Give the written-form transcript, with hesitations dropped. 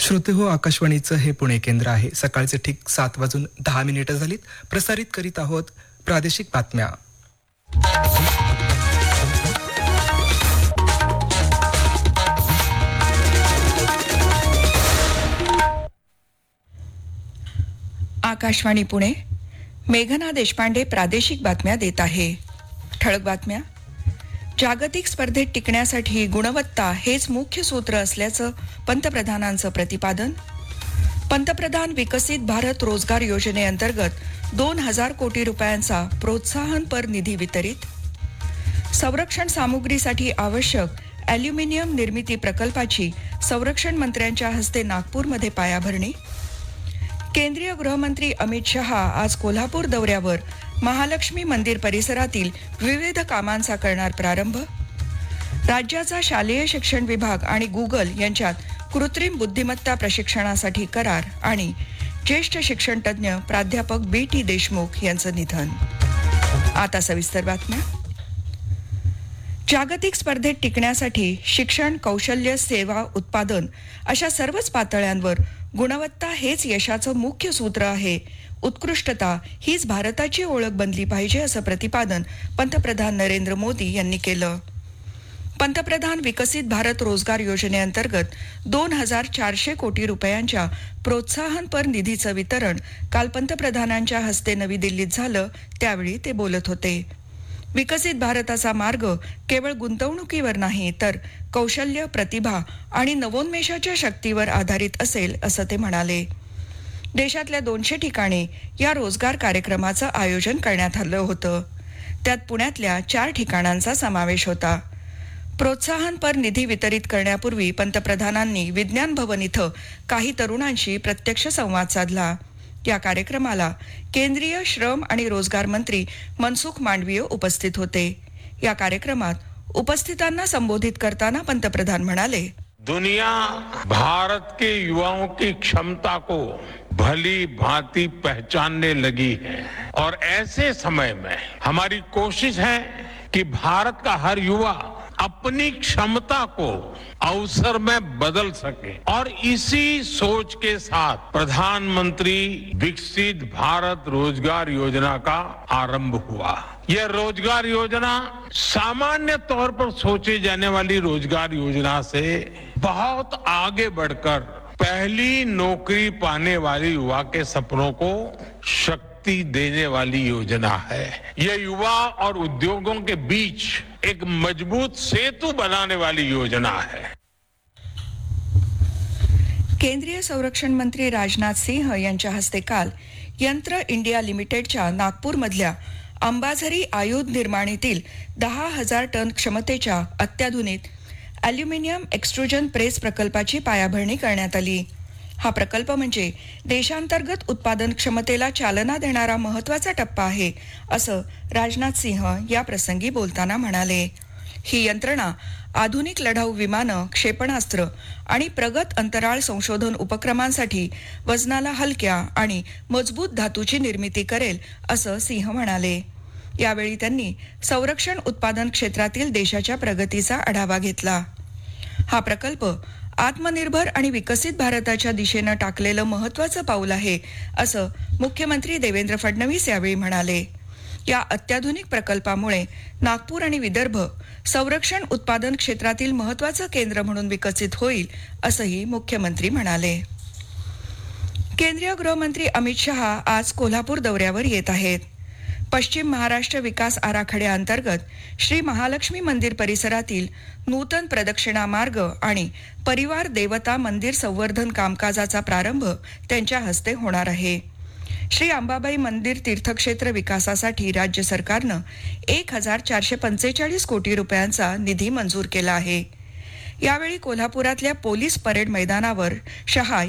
श्रोतेहो, आकाशवाणीचं हे पुणे केंद्र आहे. सकाळचे ठीक 7:10 झालीत. प्रसारित करीत आहोत प्रादेशिक बातम्या. आकाशवाणी पुणे. मेघना देशपांडे प्रादेशिक बातम्या देत आहे. ठळक बातम्या. जागतिक स्पर्धेत टिकण्यासाठी गुणवत्ता हेच मुख्य सूत्र असल्याचं पंतप्रधानांचं प्रतिपादन. पंतप्रधान विकसित भारत रोजगार योजनेअंतर्गत 2,000 कोटी रुपयांचा प्रोत्साहनपर निधी वितरित. संरक्षण सामुग्रीसाठी आवश्यक ॲल्युमिनियम निर्मिती प्रकल्पाची संरक्षण मंत्र्यांच्या हस्ते नागपूरमध्ये पायाभरणी. केंद्रीय गृहमंत्री अमित शहा आज कोल्हापूर दौऱ्यावर महालक्ष्मी मंदिर परिसरातील विविध कामांचा करणार प्रारंभ. राज्याचा शालेय शिक्षण विभाग आणि गुगल यांच्यात कृत्रिम बुद्धिमत्ता प्रशिक्षणासाठी करार. आणि ज्येष्ठ शिक्षण तज्ज्ञ प्राध्यापक B.T. देशमुख यांचं निधन. आता सविस्तर बातम्या. जागतिक स्पर्धेत टिकण्यासाठी शिक्षण, कौशल्य, सेवा, उत्पादन अशा सर्वच पातळ्यांवर गुणवत्ता हेच यशाचं मुख्य सूत्र आहे. उत्कृष्टता हीच भारताची ओळख बनली पाहिजे असं प्रतिपादन पंतप्रधान नरेंद्र मोदी यांनी केलं. पंतप्रधान विकसित भारत रोजगार योजनेअंतर्गत 2,400 कोटी रुपयांच्या प्रोत्साहनपर निधीचं वितरण काल पंतप्रधानांच्या हस्ते नवी दिल्लीत झालं. त्यावेळी ते बोलत होते. विकसित भारताचा मार्ग केवळ गुंतवणुकीवर नाही तर कौशल्य, प्रतिभा आणि नवोन्मेषाच्या शक्तीवर आधारित असेल असं ते म्हणाले. देशातल्या 200 ठिकाणी या रोजगार कार्यक्रमाचं आयोजन करण्यात आलं होतं. त्यात पुण्यातल्या 4 ठिकाणांचा समावेश होता. प्रोत्साहनपर निधी वितरित करण्यापूर्वी पंतप्रधानांनी विज्ञान भवन इथं काही तरुणांशी प्रत्यक्ष संवाद साधला. या कार्यक्रमाला केंद्रीय श्रम आणि रोजगार मंत्री मनसुख मांडवीय उपस्थित होते. या कार्यक्रमात उपस्थितांना संबोधित करताना पंतप्रधान म्हणाले, दुनिया भारत के युवाओं की क्षमता को भली भांति पहचानने लगी है और ऐसे समय में हमारी कोशिश है कि भारत का हर युवा अपनी क्षमता को अवसर में बदल सके और इसी सोच के साथ प्रधानमंत्री विकसित भारत रोजगार योजना का आरंभ हुआ. यह रोजगार योजना सामान्य तौर पर सोचे जाने वाली रोजगार योजना से बहुत आगे बढ़कर पहली नौकरी पाने वाले युवा के सपनों को शक्ति देने वाली योजना है. यह युवा और उद्योगों के बीच एक मजबूत सेतु बनाने वाली योजना है. केंद्रीय संरक्षण मंत्री राजनाथ सिंह यांच्या हस्ते काल यंत्र इंडिया लिमिटेडच्या नागपूरमधल्या अंबाझरी आयुध निर्माणीतील 10,000 टन क्षमतेच्या अत्याधुनिक ॲल्युमिनियम एक्सट्रुजन प्रेस प्रकल्पाची पायाभरणी करण्यात आली. हा प्रकल्प म्हणजे देशांतर्गत उत्पादन क्षमतेला चालना देणारा महत्वाचा टप्पा आहे असं राजनाथ सिंह या प्रसंगी बोलताना म्हणाले. ही यंत्रणा आधुनिक लढाऊ विमानं, क्षेपणास्त्र आणि प्रगत अंतराळ संशोधन उपक्रमांसाठी वजनाला हलक्या आणि मजबूत धातूची निर्मिती करेल असं सिंह म्हणाले. यावेळी त्यांनी संरक्षण उत्पादन क्षेत्रातील देशाच्या प्रगतीचा आढावा घेतला. हा प्रकल्प आत्मनिर्भर आणि विकसित भारताच्या दिशेनं टाकलेलं महत्वाचं पाऊल आहे असं मुख्यमंत्री देवेंद्र फडणवीस यावेळी म्हणाले. या अत्याधुनिक प्रकल्पामुळे नागपूर आणि विदर्भ संरक्षण उत्पादन क्षेत्रातील महत्वाचं केंद्र म्हणून विकसित होईल असंही मुख्यमंत्री म्हणाले. केंद्रीय गृहमंत्री अमित शहा आज कोल्हापूर दौऱ्यावर येत आहेत. पश्चिम महाराष्ट्र विकास आराखड्याअंतर्गत श्री महालक्ष्मी मंदिर परिसरातील नूतन प्रदक्षिणा मार्ग आणि परिवार देवता मंदिर संवर्धन कामकाजाचा प्रारंभ त्यांच्या हस्ते होणार आहे. श्री अंबाबाई मंदिर तीर्थक्षेत्र विकासासाठी राज्य सरकारनं 1,445 कोटी रुपयांचा निधी मंजूर केला आहे. यावेळी कोल्हापुरातल्या पोलीस परेड मैदानावर शहा